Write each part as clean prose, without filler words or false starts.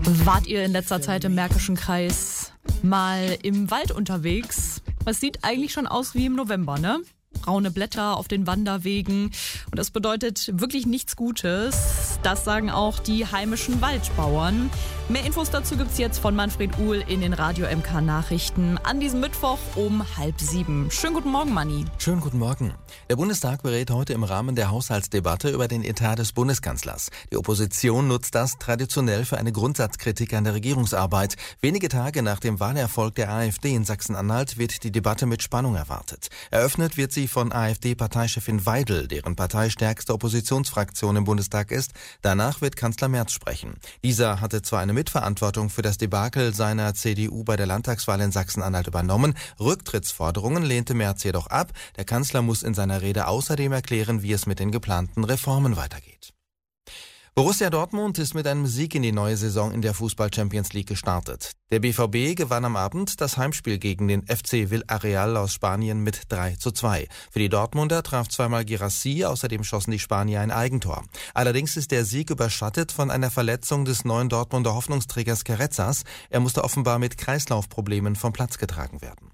Wart ihr in letzter Zeit im Märkischen Kreis mal im Wald unterwegs? Es sieht eigentlich schon aus wie im November, ne? Braune Blätter auf den Wanderwegen. Und das bedeutet wirklich nichts Gutes. Das sagen auch die heimischen Waldbauern. Mehr Infos dazu gibt's jetzt von Manfred Uhl in den Radio MK Nachrichten an diesem Mittwoch um 6:30. Schönen guten Morgen, Manni. Schönen guten Morgen. Der Bundestag berät heute im Rahmen der Haushaltsdebatte über den Etat des Bundeskanzlers. Die Opposition nutzt das traditionell für eine Grundsatzkritik an der Regierungsarbeit. Wenige Tage nach dem Wahlerfolg der AfD in Sachsen-Anhalt wird die Debatte mit Spannung erwartet. Eröffnet wird sie von AfD-Parteichefin Weidel, deren parteistärkste Oppositionsfraktion im Bundestag ist. Danach wird Kanzler Merz sprechen. Dieser hatte zwar eine Mitverantwortung für das Debakel seiner CDU bei der Landtagswahl in Sachsen-Anhalt übernommen. Rücktrittsforderungen lehnte Merz jedoch ab. Der Kanzler muss in seiner Rede außerdem erklären, wie es mit den geplanten Reformen weitergeht. Borussia Dortmund ist mit einem Sieg in die neue Saison in der Fußball-Champions League gestartet. Der BVB gewann am Abend das Heimspiel gegen den FC Villarreal aus Spanien mit 3:2. Für die Dortmunder traf zweimal Guirassy, außerdem schossen die Spanier ein Eigentor. Allerdings ist der Sieg überschattet von einer Verletzung des neuen Dortmunder Hoffnungsträgers Carrezzas. Er musste offenbar mit Kreislaufproblemen vom Platz getragen werden.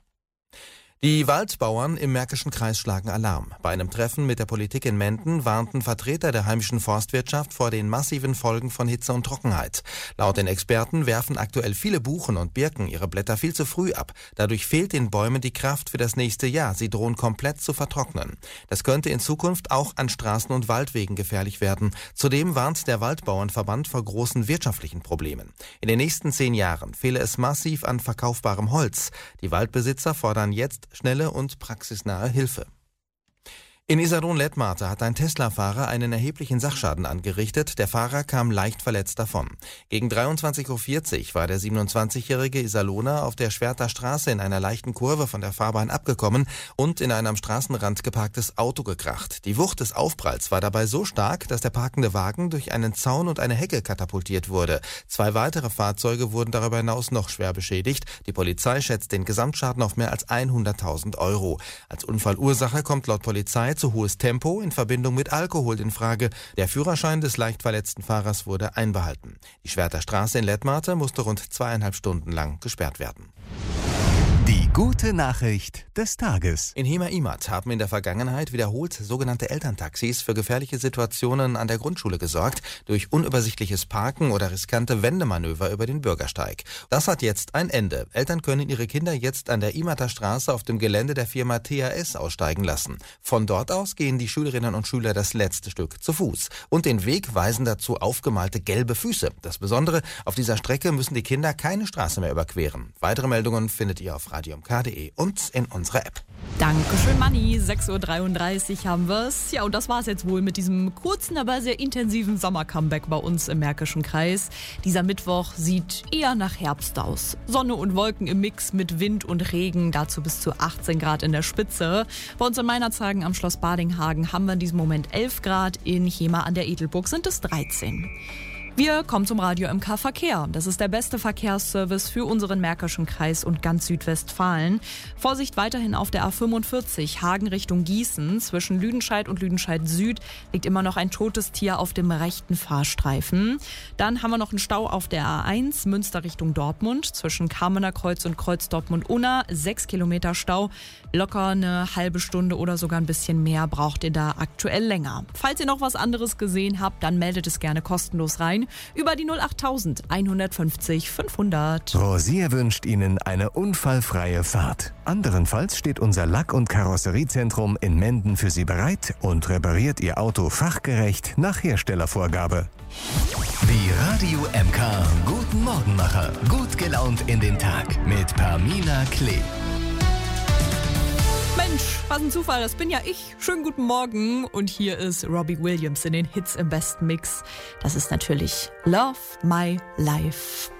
Die Waldbauern im Märkischen Kreis schlagen Alarm. Bei einem Treffen mit der Politik in Menden warnten Vertreter der heimischen Forstwirtschaft vor den massiven Folgen von Hitze und Trockenheit. Laut den Experten werfen aktuell viele Buchen und Birken ihre Blätter viel zu früh ab. Dadurch fehlt den Bäumen die Kraft für das nächste Jahr. Sie drohen komplett zu vertrocknen. Das könnte in Zukunft auch an Straßen und Waldwegen gefährlich werden. Zudem warnt der Waldbauernverband vor großen wirtschaftlichen Problemen. In den nächsten 10 Jahren fehle es massiv an verkaufbarem Holz. Die Waldbesitzer fordern jetzt schnelle und praxisnahe Hilfe. In Iserlohn-Lettmate hat ein Tesla-Fahrer einen erheblichen Sachschaden angerichtet. Der Fahrer kam leicht verletzt davon. Gegen 23:40 Uhr war der 27-jährige Iserlohner auf der Schwerter Straße in einer leichten Kurve von der Fahrbahn abgekommen und in ein am Straßenrand geparktes Auto gekracht. Die Wucht des Aufpralls war dabei so stark, dass der parkende Wagen durch einen Zaun und eine Hecke katapultiert wurde. 2 weitere Fahrzeuge wurden darüber hinaus noch schwer beschädigt. Die Polizei schätzt den Gesamtschaden auf mehr als 100.000 Euro. Als Unfallursache kommt laut Polizei zu hohes Tempo in Verbindung mit Alkohol in Frage. Der Führerschein des leicht verletzten Fahrers wurde einbehalten. Die Schwerter Straße in Lettmate musste rund 2,5 Stunden lang gesperrt werden. Die gute Nachricht des Tages. In Hema-Imad haben in der Vergangenheit wiederholt sogenannte Elterntaxis für gefährliche Situationen an der Grundschule gesorgt, durch unübersichtliches Parken oder riskante Wendemanöver über den Bürgersteig. Das hat jetzt ein Ende. Eltern können ihre Kinder jetzt an der Imader Straße auf dem Gelände der Firma THS aussteigen lassen. Von dort aus gehen die Schülerinnen und Schüler das letzte Stück zu Fuß. Und den Weg weisen dazu aufgemalte gelbe Füße. Das Besondere, auf dieser Strecke müssen die Kinder keine Straße mehr überqueren. Weitere Meldungen findet ihr auf radiomk.de und in unserer App. Dankeschön, Manni. 6:33 Uhr haben wir's. Ja, und das war's jetzt wohl mit diesem kurzen, aber sehr intensiven Sommer-Comeback bei uns im Märkischen Kreis. Dieser Mittwoch sieht eher nach Herbst aus. Sonne und Wolken im Mix mit Wind und Regen, dazu bis zu 18 Grad in der Spitze. Bei uns in Meinerzhagen am Schloss Badinghagen haben wir in diesem Moment 11 Grad. In Chema an der Edelburg sind es 13. Wir kommen zum Radio MK Verkehr. Das ist der beste Verkehrsservice für unseren Märkischen Kreis und ganz Südwestfalen. Vorsicht weiterhin auf der A45 Hagen Richtung Gießen. Zwischen Lüdenscheid und Lüdenscheid Süd liegt immer noch ein totes Tier auf dem rechten Fahrstreifen. Dann haben wir noch einen Stau auf der A1 Münster Richtung Dortmund. Zwischen Kamener Kreuz und Kreuz Dortmund-Unna 6 Kilometer Stau. Locker eine halbe Stunde oder sogar ein bisschen mehr braucht ihr da aktuell länger. Falls ihr noch was anderes gesehen habt, dann meldet es gerne kostenlos rein über die 08000 150 500. Rosier wünscht Ihnen eine unfallfreie Fahrt. Anderenfalls steht unser Lack- und Karosseriezentrum in Menden für Sie bereit und repariert Ihr Auto fachgerecht nach Herstellervorgabe. Die Radio MK Guten Morgenmacher. Gut gelaunt in den Tag mit Pamina Klee. Mensch, was ein Zufall, das bin ja ich. Schönen guten Morgen. Und hier ist Robbie Williams in den Hits im besten Mix. Das ist natürlich Love My Life.